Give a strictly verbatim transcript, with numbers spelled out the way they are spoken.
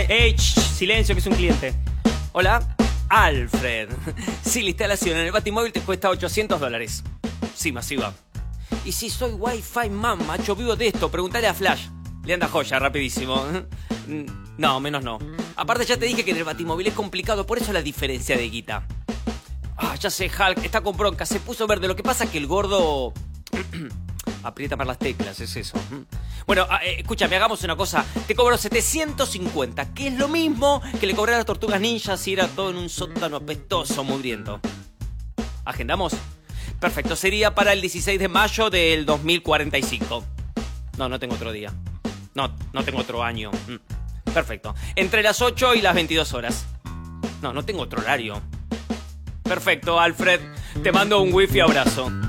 silen hey, shh, silencio, que es un cliente. Hola, Alfred. Sí, la instalación en el Batimóvil te cuesta ochocientos dólares. Sí, masiva. Y si soy Wi-Fi man, macho, vivo de esto. Preguntale a Flash. Le anda joya, rapidísimo. No, menos no. Aparte ya te dije que en el Batimóvil es complicado, por eso la diferencia de guita. Ah, ya sé, Hulk, está con bronca, se puso verde. Lo que pasa es que el gordo... aprieta para las teclas, es eso. Bueno, eh, escúchame, hagamos una cosa. Te cobro setecientos cincuenta, que es lo mismo que le cobré a las tortugas ninjas si era todo en un sótano apestoso, mugriento. ¿Agendamos? Perfecto, sería para el dieciséis de mayo del dos mil cuarenta y cinco. No, no tengo otro día. No, no tengo otro año. Perfecto. Entre las ocho y las veintidós horas. No, no tengo otro horario. Perfecto, Alfred. Te mando un wifi abrazo.